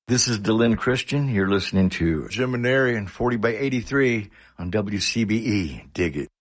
This is Delin Christian. You're listening to Jim Maneri and 40 by 83 on WCBE. Dig it.